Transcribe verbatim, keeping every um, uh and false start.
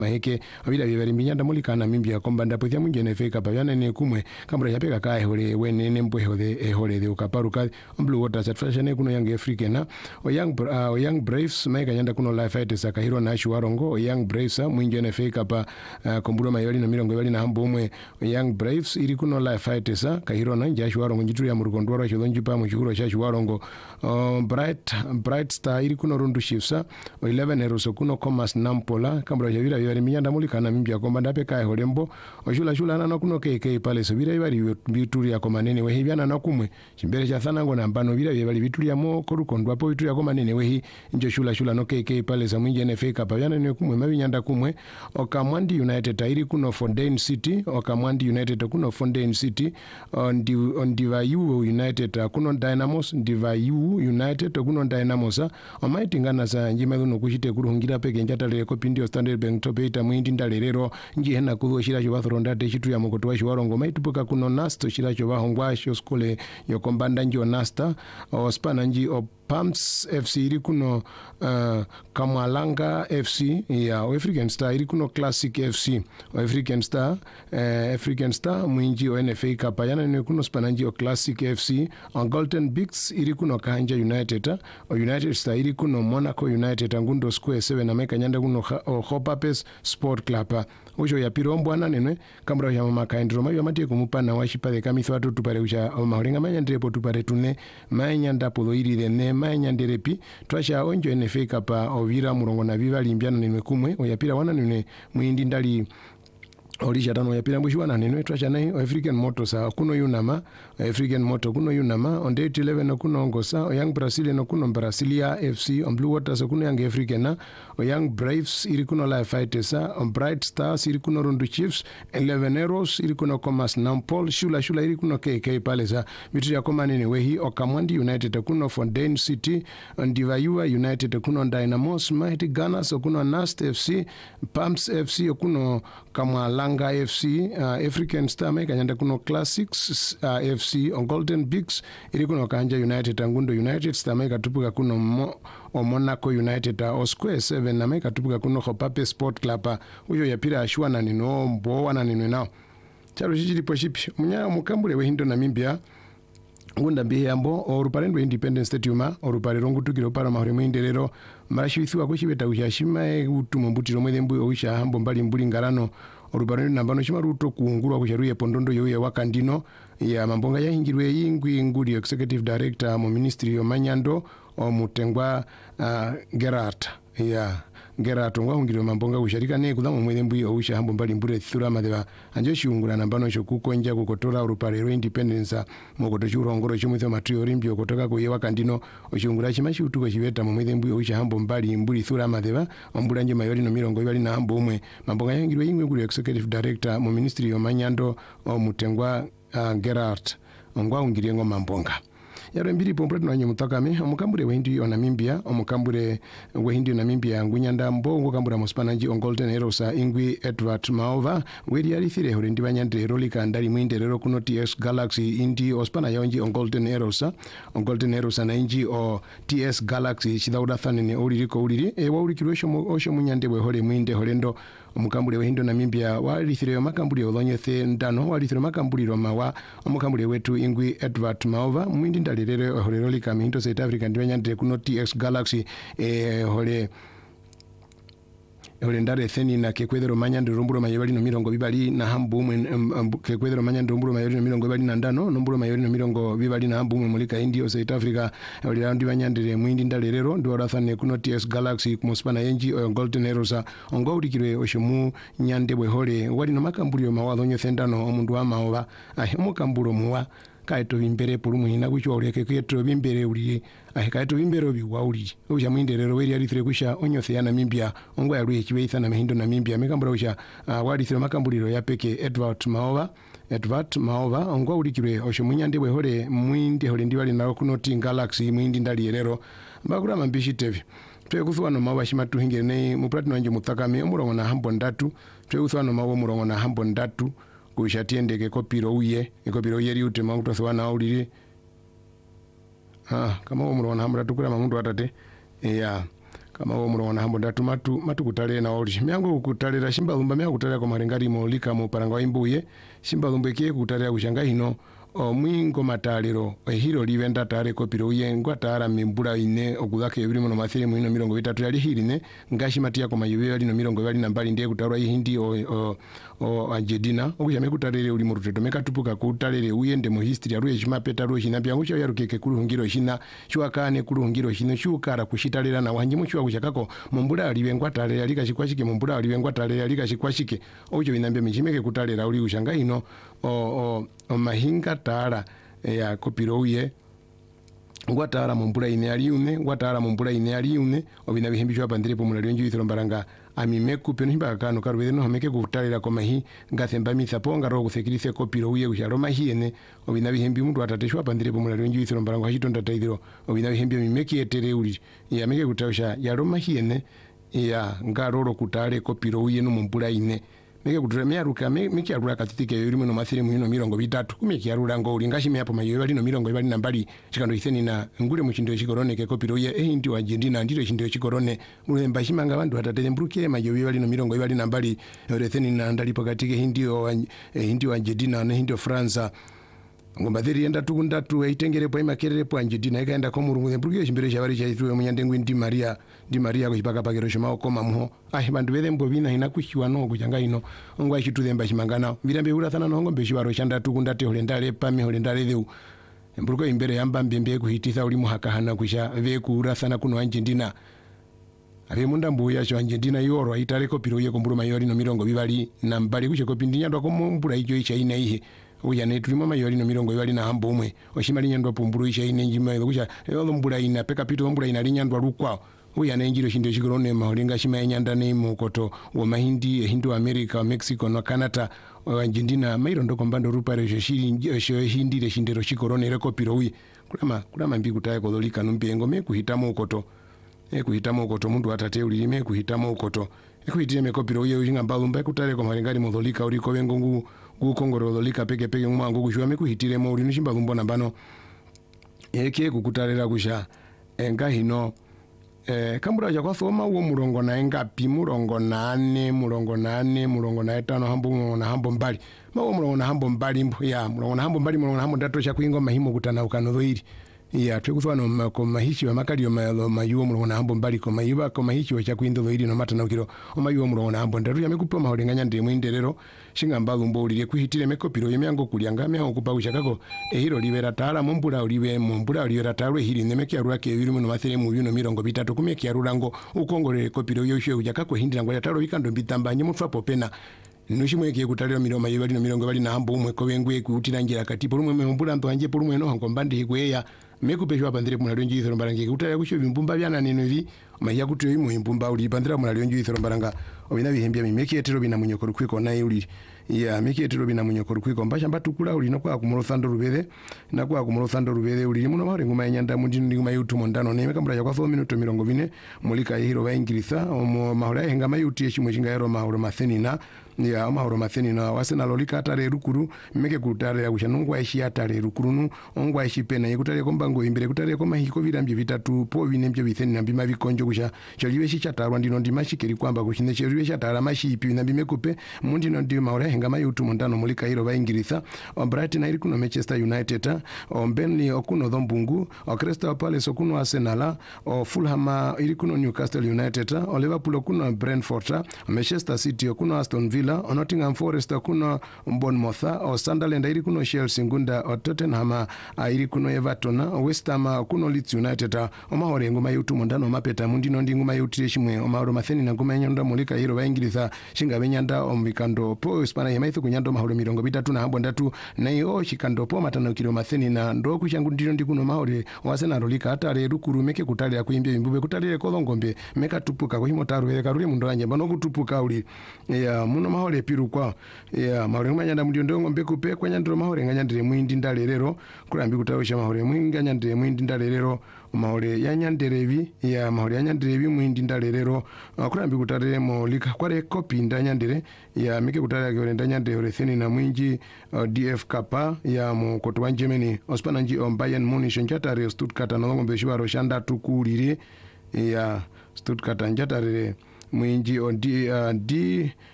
maheke abira bibari minyanda mulika na mimbia komba ndapo thya munjene feka bayana ne kumwe kambura yapeka kai hole wenene mbweho de ehole de ukaparuka Blue Water Satisfaction kuno Young African o Young uh, o Young Braves maika nyanda kuno Life Fighters akahiro na Shwarongo o Young Braves munjene feka pa uh, kombura mayoli na mirongo yali na hambo umwe o Young Braves iri kuno Life Fighters kahiro na nja Shwarongo njitu ya murugondwara shidonji pa mushukuro sha Shwarongo uh, Bright Bright Star iri kuno Rundu Chiefs o eleven Eroso kuno Commerce Nampola kambura javira bibari minyanda mulika na mimbia komba ndape kai holembo o shula shula na kuno K K pale so bira bibari bituri ya komanene we hibyana na kumwe chimbere cha thanango na mbano bira bibali bituri ya mo korukondwa po bituri ya komanene we hi njo shula shula no K K pale sa mwinje N F A Cup byana ne kumwe mabinyanda kumwe Okamwandi United tairi kuno Fontaine City Okamwandi United kuno Fontaine City on di on Divayu United kuno Dynamos Divayu United kuno Dynamos omaitingana sa njima no kuchite kuruhungira peke njatale ko pindio Standard Bank topeta mwindi ndalerero nji hena kuzo shira cho bathronda te chitu ya mokoto wa Shwarongo maitupuka kuno Nasto shira cho bahongwa sho skole yo kombanda nji Nasta o spana nji o Pumps F C iri kuno uh, Kamwalanga F C ya African Star iri kuno Classic F C o African Star uh, African Star mwinji o N F A Cup yana ne kuno spananji o Classic F C on Golden Bigs iri kuno Kahanja United o United Star iri kuno Monaco United ngundo Square seven na meka nyanda kuno o Hopapes Sport Club ujo ya pirombo ana nenwe kamra ya mama kaindro mayo mate kumupana washipale kamithwa tutupare uja o mahorenga manyandire potupare tune manyanda polo iri dene manyandirepi twasha onjo N F A Cup ovira murongo na viva limbiana nenwe kumwe oyapira wana nenwe mwindi ndali Olisha tano ya pira mwisho na neno etwa chana African Motor sa kuno yunama African Motor kuno yunama on date eleven kuno ngosa o Young Brazilian no kuno Brasilia F C on Blue Water sa kuno Young African na o Young Braves iri kuno Life Fighters on Bright Stars iri kuno Rundu Chiefs eleven Eros iri kuno Commerce Nampol shula shula iri kuno K K pale sa vitu ya koma nene wehi Okamwandi United kuno Fontaine City on Divayua United kuno Dynamos Mighty Gunners kuno Nast F C Pumps F C kuno Kamwalanga F C uh, African Star meka nyanda kuno Classics uh, F C on Golden Bigs iri kuno Kanja United ngundo United Star meka tupuka kuno mo, o Monaco United uh, o Square seven na meka tupuka kuno Hopape Sport Club uh, uyo yapira ashua na nino mbo wana nino nao charo chichiri po shipi munya mukambule we hindo na mimbia ngunda mbihe ambo oruparendo Independence Stadium oruparero ngutukiro para mahore mwinderero marashithiwa kuchibeta ushashima utumbumbutiro mwedembu oisha hambo mbali mbuli ngarano oruparendo nambano chimaruto kuungurwa kusharuye pondondo yoye wakandino ya mambonga ya hingirwe yingwi ngudi executive director mu ministry yo manyando o mutengwa uh, Gerard ya Gerard ngwa hungirwe mambonga usharika ne kudhamu mwedembu oisha hambo mbali mbule thura madeba anjo shiungura nambano shokuko nja kukotora oruparero Independence mokoto churongoro chimwitho matrio rimbyo kutoka kuye wakandino oshungura chimashi utuko chibeta mu mwedembu oisha hambo mbali mbuli thura madeba ombula nje mayoli no mirongo ibali na hambo umwe mambonga yangirwe yingwe ngudi executive director mu ministry yo manyando o mutengwa uh, Gerard ngwa hungirwe ngo mambonga yaro mbiri pompreto na nyomutakame omukambure wehindi ona mimbia omukambure wehindi na mimbia ngunyanda mbo ngokambura muspananji on Golden Erosa ingwi Edward Maova weri yari thire hore ndibanyande rolika ndali mwinderero kuno T S Galaxy indi ospana yonji on Golden Erosa on Golden Erosa na inji o T S Galaxy chidauda thanene oliriko oliri e waulikirwe sho osho munyande we hore mwinde horendo omukambure wehindo na mimbia wali thire makambure olonyethe ndano wali thire makambure mawa omukambure wetu ingwi Edward Maova mwindi ndali rere hore rolika mindo South Africa ndibanyande kuno T S Galaxy e hore hore ndare theni na kekwedero manyande rumburo mayebali no mirongo bibali na hambu umwe um, kekwedero manyande rumburo mayebali no mirongo bibali na ndano rumburo mayebali no mirongo bibali na hambu umwe mulika indio South Africa hore ndibanyande mwindi ndale rero ndora thane kuno T S Galaxy kumuspana yenji o Golden Erosa ongo urikirwe oshomu nyande bwe hore wali no makambulio mawadho nyothendano omundu wa maoba ahe mukambulo muwa kaito bimbere pulumu hina kuchwa uleke kweto bimbere uli ahe kaito bimbere obi wa uli uja mwinderero weri alithire kusha onyothe ya Namibia ongo ya ruye chiwe na mehindo Namibia mekambura usha uh, walithire makambuliro ya peke Edward Maova Edward Maova ongo ulikirwe osho munyande bwe hole mwindi hole ndiwali na kuno T Galaxy mwindi ndali yerero mbakura mambishi tevi twekuthwa no mawa shimatu hingere ne muplatino nje mutakame omurongo na hambo ndatu twekuthwa no mawa murongo na hambo ndatu kushatiendeke kopiro uye ekopiro uye riute makutothwa na uliri ah kama omurongo na hambo ndatu kula mamundu atate ya kama wo mulongo hambo ndatu matu matu kutale na ori myango kutalera shimba lumba myango kutalera ko marengari molika mu paranga wa imbuye shimba lumba kie kutalera kushanga hino o mwingo matalero ehiro livenda tare kopiro uyengwa tara mimbula ine okudake ebiri muno mathiri muino mirongo itatu yali hirine ngashi matia ko mayuwe yali no mirongo yali nambali ndiye kutarwa hindi o o, o Anjedina okujame kutalere uli muruteto mekatupuka kutalere uyende mu history aruye chimapeta ruye chinapya ngucho yarukeke kuruhungiro china chuakane kuruhungiro chino chukara kushitalera na wanji muchwa kuchakako mumbula alivengwa talera lika chikwashike mumbula alivengwa talera lika chikwashike ojo inambye michimeke kutalera uli ushanga hino o o, o mahinga tara ya kopiro uye ngwatara mumbula ine aliune ngwatara mumbula ine aliune obina bihembishwa bandire po mulali nju ithiro mbaranga amimeku peno himba kanu karubede no hameke kutalira ko mahi ngathemba mithapo ngaro kusekirise kopiro uye usharo mahi ene obina bihembi mtu atateshwa bandire po mulali nju ithiro mbaranga hachitonda taidiro obina bihembi mimeki etere uli ya meke kutawsha ya roma hi ene ya ngaroro kutale kopiro uye no mumbula ine meke kuturemea ruka meke arura katitike yuri muno mathiri muino mirongo bitatu kumeke arura ngo ulingashi meapo mayo bali no mirongo bali nambali chikando itheni na ngure mu chindo chikorone ke kopiro ye eh ndi wa Argentina ndiro chindo chikorone ulemba shimanga bantu atatele mbruke mayo bali no mirongo bali nambali yoretheni na ndali pakatike hindi o eh, hindi wa Argentina na hindi France ngomba thiri enda tukundatu eitengere po imakerere po Argentina ikaenda ko murungu mbruke chimbere chabari chaitwe munyandengu ndi Maria ndi Maria ko chipaka pakero shima okoma muho ahi bantu bele mbobina ina kushiwa no kuchanga ino ngwa chitudemba chimangana virambe urathana no ngombe shibaro chanda tukundate holendale pami holendale dheu mbruko imbere yamba mbembe kuhititha uli muhakahana kusha ve kuurathana kuno Argentina ave munda mbuya cho Argentina yoro itale ko piro ye komburu mayori no mirongo bibali na mbali kuche ko pindinya ndo ko mbura ijo icha ina ihe uya ne tulimo mayori no mirongo bibali na hambo umwe oshimali nyandwa pumburu icha ine njima kucha elo mbura ina peka pito mbura ina linyandwa lukwa uya ne njiro shindo chikorone maholinga shima nyanda ne mukoto wa mahindi hindu America Mexico no Canada Argentina mairo ndo kombando rupare shiri sho hindi le shindero chikorone reko piro uyi kulama kulama mbi kutaye kodolika numpengo me kuhitamo ukoto e kuhitamo ukoto mundu atate ulime kuhitamo ukoto e kuhitire mekopiro uye ujinga mbalumba kutare ko marengari modolika uri ko bengo gukongoro dolika peke peke mwangu kushwa me kuhitire mo uri nishimba lumbona bano eke kukutarera kusha enga hino eh kambura ja kwasoma uwo murongo na engapi murongo nane murongo nane murongo na etano hambo na hambo mbali mawo murongo na hambo mbali mbo ya murongo na hambo mbali murongo na hambo ndatosha kuingo mahimo kutana ukano iri ya twekuthwana ko mahichi wa makali yo mayuo murongo na hambo mbali ko mayuba ko mahichi wa chakuindo iri no matana ukiro omayuo murongo na hambo ndatu yamekupa maholenganya ndi mwinderero shingamba lumbo ulire kuhitire mekopiro yemyango kulyanga myango kupa ushakako ehiro libera tala mumbula uliwe mumbula ulibera talwe hiri nemeke yarura ke yuri muno mathere mu bino mirongo bitatu kumeke yarurango ukongore kopiro yoshwe ujakako hindira ngo yatalo bikando mbitambanye mutwa popena nushimweke kutalira miloma yibali no mirongo bali na hambo umwe ko bengwe kutirangira kati polumwe mumbula ndo anje polumwe no hangombande higweya mekupeshwa bandire munali nji ithoro mbaranga kutaya kusho bimbumba byana neno vi maya kutoyi mu imbumba uli bandira munali nji ithoro mbaranga obina bihembya mimeki etero bina munyokoro kwiko nayi uli ya meki etero bina munyokoro kwiko mbasha mbatukula uli no kwa kumulo thando rubede na kwa kumulo thando rubede uli muno mahore nguma nyanda mundini nguma yutumo ndano ne mekambura ya kwa so minuto mirongo bine mulika yihiro ba ingilisa omo mahore henga mayuti yeshimwe chingaero mahoro matheni na ya amahoro matheni na wasena lolika atare rukuru meke kutare ya kushanungwa ishi atare rukuru nu ongwa ishi pena yekutare kombango imbere kutare koma hiko virambye vitatu po vinemje vitheni na bima vikonjo kusha chaliwe shi chatarwa ndino ndimashikiri kwamba kushinde chaliwe chatara mashipi na bimekupe mundi no ndi maore henga mayutu mundano mulika hiro ba ingilisa o Brighton iri kuno Manchester United o Burnley okuno dhombungu o Crystal Palace okuno Arsenal o Fulham iri kuno Newcastle United o Liverpool okuno Brentford o Manchester City okuno Aston Villa o Nottingham Forest okuno Bournemouth o Sunderland iri kuno Chelsea ngunda o Tottenham iri kuno Everton o West Ham okuno Leeds United o mahore ngoma yutu mundano mapeta mundino ndi ngoma yutu shimwe o mahoro matheni na ngoma nyanda mulika hiro ba ingilisa shinga benyanda o mikando po Hispania yamaithu kunyando mahoro mirongo bitatu na hambo ndatu na iyo shikando po matano kilo matheni na ndo kushangu ndino ndi kuno mahore wasena rolika atare rukuru meke kutale ya kuimbia imbube kutale kolongombe meka tupuka ko himotaro ele karuri mundo anje bano kutupuka uli ya muno mahore piru kwa ya mahore nganyanda mundo ndo ngombe kupe kwa nyandro mahore nganyandire mwindi ndalerero kurambi kutawesha mahore mwinga nyandire mwindi ndalerero mahore yanyanderevi ya mahore yanyanderevi mwindi ndalerero kurambi kutare mo lika kware kopi ndanyandire ya meke kutare ya ndanyandire theni na mwinji uh, D F Kapa ya mu kotwa Germany ospana nji on Bayern Munich njatare Stuttgart na ngombe shibaro shanda tukulire ya Stuttgart anjatarire mwinji o D, uh, D